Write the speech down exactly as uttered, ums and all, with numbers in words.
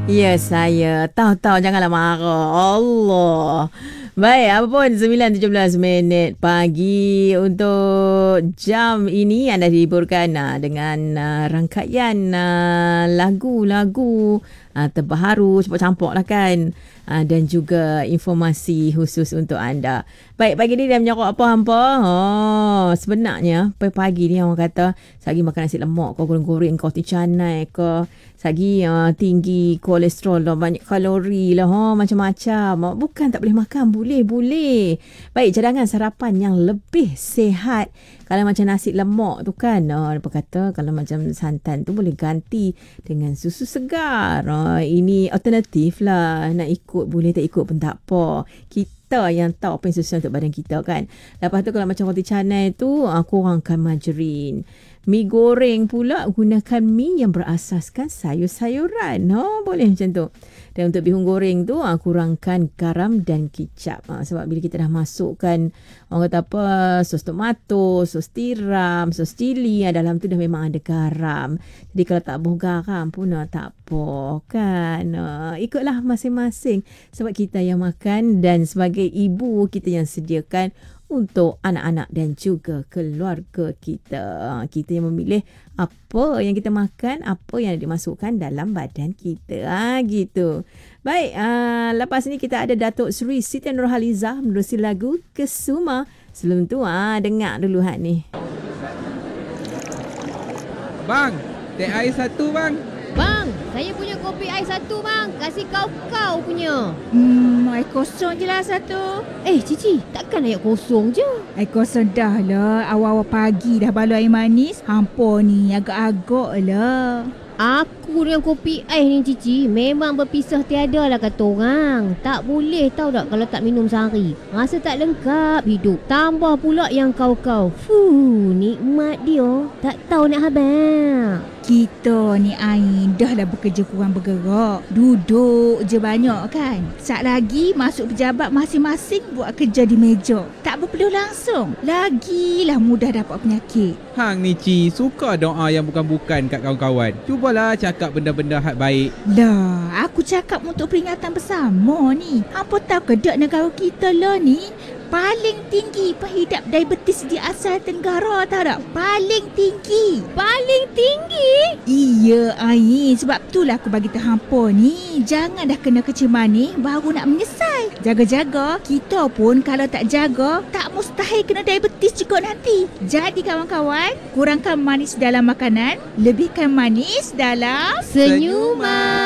Ya, saya. Tahu-tahu janganlah marah. Allah. Baik, apa pun sembilan tujuh belas minit pagi untuk jam ini anda dihiburkan uh, dengan uh, rangkaian uh, lagu-lagu uh, terbaru, campur-campur lah kan. Uh, dan juga informasi khusus untuk anda. Baik, pagi ni dia menyorok apa hampa? Oh, sebenarnya pagi-pagi ni orang kata sagi makan nasi lemak kau goreng-goreng kau ti canai ke sagi uh, tinggi kolesterol lah, banyak kalori lah, oh, macam-macam. Bukan tak boleh makan, boleh-boleh. Baik, cadangan sarapan yang lebih sihat. Kalau macam nasi lemak tu kan, oh, apa kata kalau macam santan tu boleh ganti dengan susu segar. Oh, ini alternatif lah. Nak ikut boleh, tak ikut pun tak apa. Kita yang tahu apa yang sesuai untuk badan kita kan. Lepas tu kalau macam roti canai tu, uh, kurangkan margarin. Mi goreng pula gunakan mi yang berasaskan sayur-sayuran. Oh, boleh macam tu. Dan untuk bihun goreng tu uh, kurangkan garam dan kicap. Uh, sebab bila kita dah masukkan orang kata apa, sos tomato, sos tiram, sos cili, uh, dalam tu dah memang ada garam. Jadi kalau tak boleh garam pun uh, tak apa kan. Uh, ikutlah masing-masing. Sebab kita yang makan dan sebagai ibu kita yang sediakan untuk anak-anak dan juga keluarga kita. Kita yang memilih apa yang kita makan, apa yang dimasukkan dalam badan kita. Ha, gitu. Baik, uh, lepas ni kita ada Datuk Seri Siti Nurhalizah menerusi lagu Kesuma. Sebelum tu, uh, dengar dulu hak ni. Bang, teh air satu bang. Bang, saya punya kopi ais satu bang. Kasih kau-kau punya. Hmm, air kosong je lah satu. Eh, Cici, takkan air kosong je? Air kosong dah lah. Awal-awal pagi dah balu air manis. Hampa ni agak-agak lah. Aku dengan kopi ais ni Cici memang berpisah tiada lah kata orang. Tak boleh tahu tak kalau tak minum sehari. Rasa tak lengkap hidup. Tambah pula yang kau-kau. Fuh, nikmat dia. Tak tahu nak habis. Kita ni Ain dah lah bekerja kurang bergerak. Duduk je banyak kan. Sat lagi masuk pejabat masing-masing buat kerja di meja. Tak berpeluh langsung. Lagilah mudah dapat penyakit. Hang ni Ci, suka doa yang bukan-bukan kat kawan-kawan. Cubalah cakap benda-benda hak baik. Lah, aku cakap untuk peringatan bersama ni. Hampa tahu ke dak negara kita lah ni paling tinggi pengidap diabetes di Asia Tenggara, tahu tak? Paling tinggi. Paling tinggi? Iya, Ain. Sebab itulah aku bagi tahu hampa ni. Jangan dah kena kecil manis baru nak menyesal. Jaga-jaga. Kita pun kalau tak jaga, tak mustahil kena diabetes juga nanti. Jadi kawan-kawan, kurangkan manis dalam makanan, lebihkan manis dalam Senyuman.